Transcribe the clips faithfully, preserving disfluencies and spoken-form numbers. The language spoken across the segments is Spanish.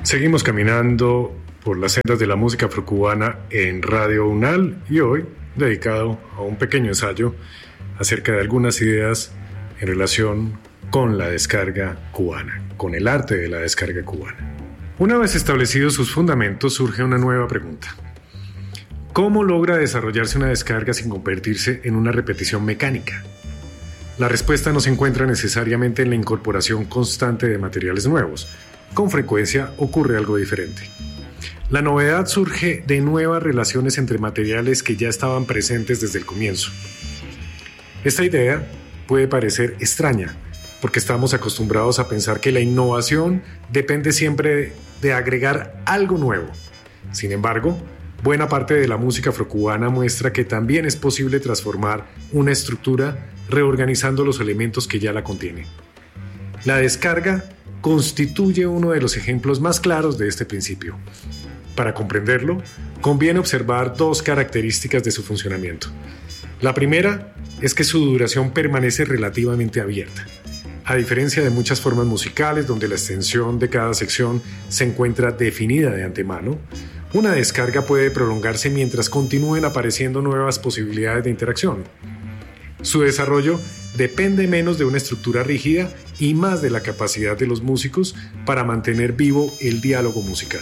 Seguimos caminando por las sendas de la música afrocubana en Radio UNAL y hoy dedicado a un pequeño ensayo acerca de algunas ideas en relación con la descarga cubana, con el arte de la descarga cubana. Una vez establecidos sus fundamentos, surge una nueva pregunta. ¿Cómo logra desarrollarse una descarga sin convertirse en una repetición mecánica? La respuesta no se encuentra necesariamente en la incorporación constante de materiales nuevos. Con frecuencia ocurre algo diferente. La novedad surge de nuevas relaciones entre materiales que ya estaban presentes desde el comienzo. Esta idea puede parecer extraña, porque estamos acostumbrados a pensar que la innovación depende siempre de agregar algo nuevo. Sin embargo, buena parte de la música afrocubana muestra que también es posible transformar una estructura reorganizando los elementos que ya la contienen. La descarga constituye uno de los ejemplos más claros de este principio. Para comprenderlo, conviene observar dos características de su funcionamiento. La primera es que su duración permanece relativamente abierta. A diferencia de muchas formas musicales donde la extensión de cada sección se encuentra definida de antemano, una descarga puede prolongarse mientras continúen apareciendo nuevas posibilidades de interacción. Su desarrollo depende menos de una estructura rígida y más de la capacidad de los músicos para mantener vivo el diálogo musical.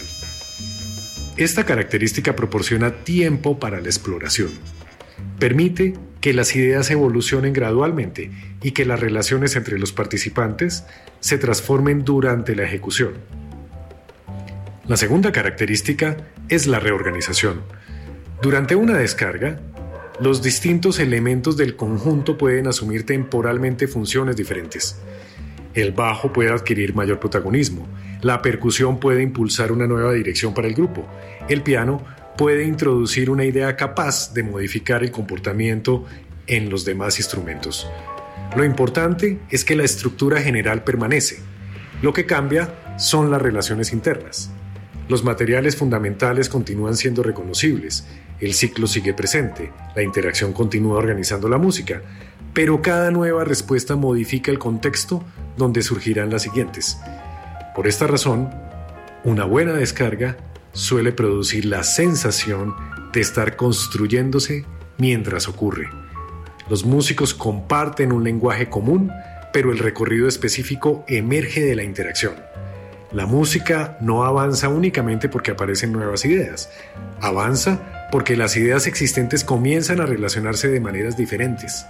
Esta característica proporciona tiempo para la exploración. Permite que las ideas evolucionen gradualmente y que las relaciones entre los participantes se transformen durante la ejecución. La segunda característica es la reorganización. Durante una descarga, los distintos elementos del conjunto pueden asumir temporalmente funciones diferentes. El bajo puede adquirir mayor protagonismo, la percusión puede impulsar una nueva dirección para el grupo, el piano puede introducir una idea capaz de modificar el comportamiento en los demás instrumentos. Lo importante es que la estructura general permanece. Lo que cambia son las relaciones internas. Los materiales fundamentales continúan siendo reconocibles, el ciclo sigue presente, la interacción continúa organizando la música, pero cada nueva respuesta modifica el contexto donde surgirán las siguientes. Por esta razón, una buena descarga suele producir la sensación de estar construyéndose mientras ocurre. Los músicos comparten un lenguaje común, pero el recorrido específico emerge de la interacción. La música no avanza únicamente porque aparecen nuevas ideas. Avanza porque las ideas existentes comienzan a relacionarse de maneras diferentes.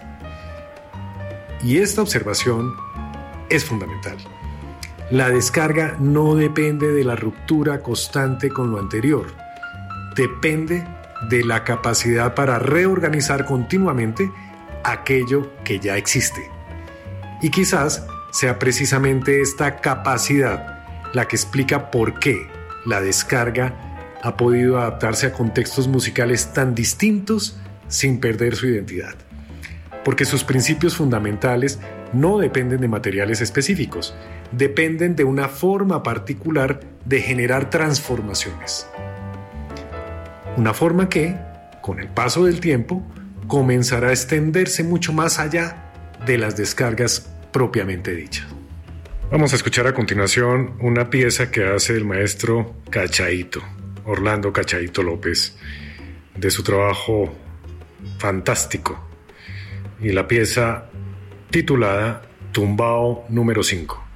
Y esta observación es fundamental. La descarga no depende de la ruptura constante con lo anterior. Depende de la capacidad para reorganizar continuamente aquello que ya existe. Y quizás sea precisamente esta capacidad la que explica por qué la descarga ha podido adaptarse a contextos musicales tan distintos sin perder su identidad. Porque sus principios fundamentales no dependen de materiales específicos, dependen de una forma particular de generar transformaciones. Una forma que, con el paso del tiempo, comenzará a extenderse mucho más allá de las descargas propiamente dichas. Vamos a escuchar a continuación una pieza que hace el maestro Cachaíto, Orlando Cachaíto López, de su trabajo fantástico, y la pieza titulada Tumbao número cinco.